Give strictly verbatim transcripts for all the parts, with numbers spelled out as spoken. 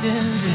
to do,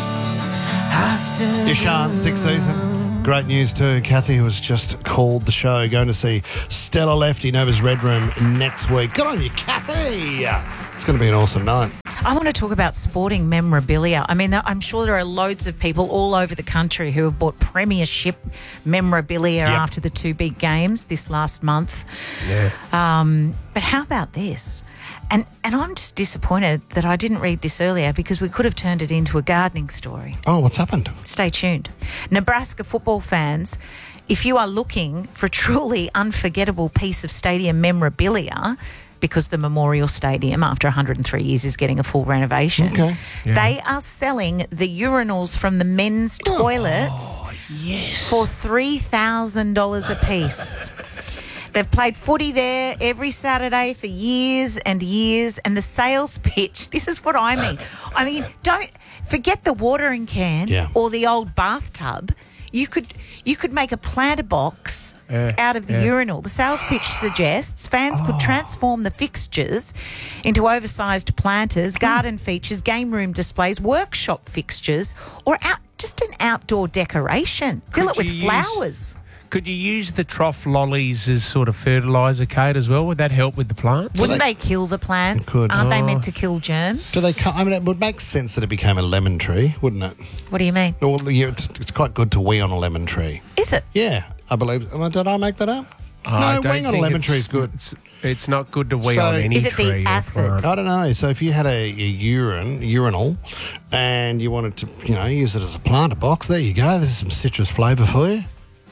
have to Your chance next season. Great news too. Kathy, who has just called the show, going to see Stella Lefty, Nova's Red Room next week. Good on you, Kathy. It's going to be an awesome night. I want to talk about sporting memorabilia. I mean, I'm sure there are loads of people all over the country who have bought premiership memorabilia Yep. after the two big games this last month. Yeah. Um, but how about this? And and I'm just disappointed that I didn't read this earlier because we could have turned it into a gardening story. Oh, what's happened? Stay tuned. Nebraska football fans, if you are looking for a truly unforgettable piece of stadium memorabilia, because the Memorial Stadium, after one hundred three years, is getting a full renovation, Okay. Yeah. they are selling the urinals from the men's toilets Oh, yes. for three thousand dollars a piece. They've played footy there every Saturday for years and years, and the sales pitch, this is what I mean. I mean, don't forget the watering can Yeah. or the old bathtub. You could you could make a planter box Yeah, out of the yeah. urinal. The sales pitch suggests fans could transform the fixtures into oversized planters, garden features, game room displays, workshop fixtures, or out, just an outdoor decoration. Fill it Could with you flowers. use- Could you use the trough lollies as sort of fertiliser, Kate, as well? Would that help with the plants? Wouldn't they kill the plants? It could. Aren't they Oh. meant to kill germs? Do they? co- I mean, it would make sense that it became a lemon tree, wouldn't it? What do you mean? Well, yeah, it's, it's quite good to wee on a lemon tree. Is it? Yeah, I believe. Am I- Did I make that up? I no, don't weeing on a think lemon it's- tree is good. It's, it's not good to wee So- on any Is it the tree or acid? plant. I don't know. So if you had a, a urine urinal and you wanted to, you know, use it as a planter box, there you go. There's some citrus flavour for you.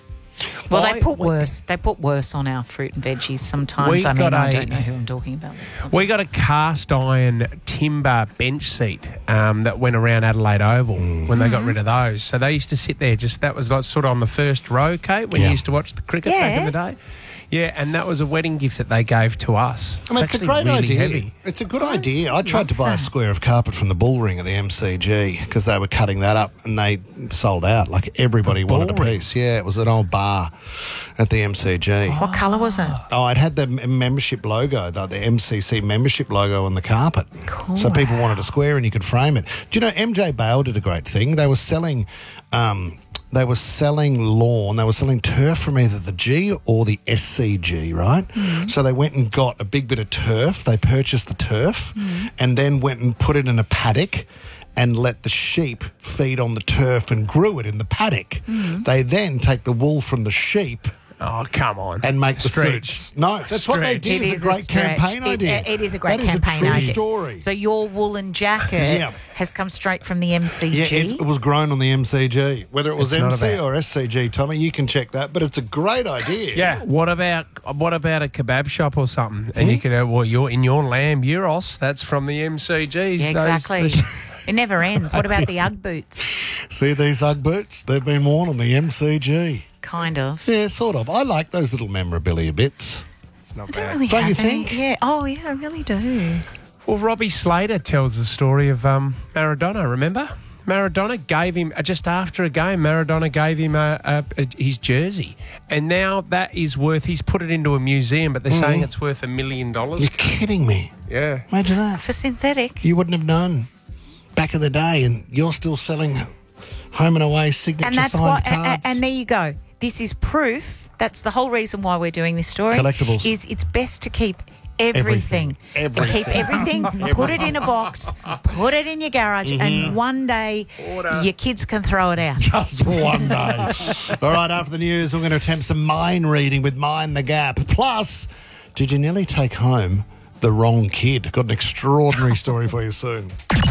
Well, I- they put worse. They put worse on our fruit and veggies sometimes. We I mean, got I a- don't know who I'm talking about. We got a cast iron timber bench seat um, that went around Adelaide Oval when they got rid of those. So they used to sit there just, that was like sort of on the first row, Kate, when Yeah. you used to watch the cricket back in Yeah. the day. Yeah, and that was a wedding gift that they gave to us. I mean, it's it's a actually great really idea. heavy. It's a good idea. I tried love to buy a that. square of carpet from the Bull Ring at the M C G because they were cutting that up and they sold out. Like everybody The wanted a Bull Ring? piece. Yeah, it was an old bar at the M C G. What colour was it? Oh, it had the m- membership logo, the, the M C C membership logo on the carpet. So people wanted a square and you could frame it. Do you know, M J Bale did a great thing. They were selling... Um, They were selling lawn, they were selling turf from either the G or the S C G, right? Mm-hmm. So they went and got a big bit of turf, they purchased the turf, Mm-hmm. and then went and put it in a paddock and let the sheep feed on the turf and grew it in the paddock. Mm-hmm. They then take the wool from the sheep Oh, come on. and make the Stretch. suits. No, that's what they Stretch. did. It It's is a great stretch. campaign It- idea. It is a great That is campaign a true idea. story. So your woolen jacket Yeah. has come straight from the M C G. Yeah, it, it was grown on the M C G. Whether it was It's not M C about- or S C G, Tommy, you can check that. But it's a great idea. Yeah. What about what about a kebab shop or something? And you could have, well, you're in your lamb euros. That's from the M C Gs. Yeah, Those- exactly. the- It never ends. What about the Ugg boots? See these Ugg boots? They've been worn on the M C G. Kind of. Yeah, sort of. I like those little memorabilia bits. It's not I don't bad. really Don't have you any. think? Yeah. Oh, yeah, I really do. Well, Robbie Slater tells the story of um, Maradona, remember? Maradona gave him, uh, just after a game, Maradona gave him a, a, a, his jersey. And now that is worth, he's put it into a museum, but they're saying it's worth a million dollars. You're kidding me. Yeah. Imagine that. For synthetic. You wouldn't have known back in the day, and you're still selling home and away signature And that's signed why. cards. And, and there you go. This is proof. That's the whole reason why we're doing this story. Collectibles. Is it's best to keep everything. Everything. And keep everything. Put it in a box. Put it in your garage, and one day your kids can throw it out. Just one day. All right, after the news, we're going to attempt some mind reading with Mind the Gap. Plus, did you nearly take home the wrong kid? Got an extraordinary story for you soon.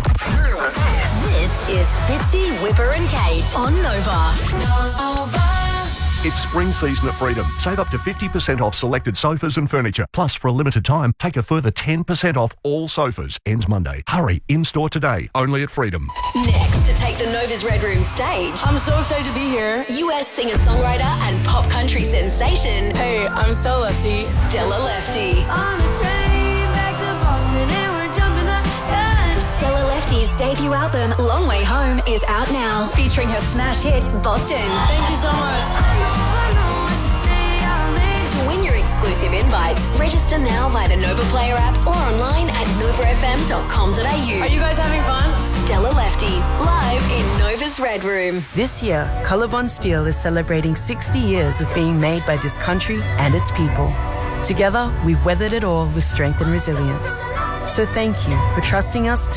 This is Fitzy, Whipper and Kate on Nova. It's spring season at Freedom. Save up to fifty percent off selected sofas and furniture. Plus, for a limited time, take a further ten percent off all sofas. Ends Monday. Hurry, in-store today. Only at Freedom. Next, to take the Nova's Red Room stage, I'm so excited to be here. U S singer-songwriter and pop country sensation, Hey, I'm Stella Lefty. Stella Lefty. On the train back to Boston and we're jumping the gun. Stella Lefty's debut album, Long Way Home, is out now, featuring her smash hit, Boston. Thank you so much. I know, I know, I should stay out late. To win your exclusive exclusive invites. Register now via the Nova Player app or online at nova f m dot com dot a u. Are you guys having fun? Stella Lefty, live in Nova's Red Room. This year, Colorbond Steel is celebrating sixty years of being made by this country and its people. Together, we've weathered it all with strength and resilience. So thank you for trusting us to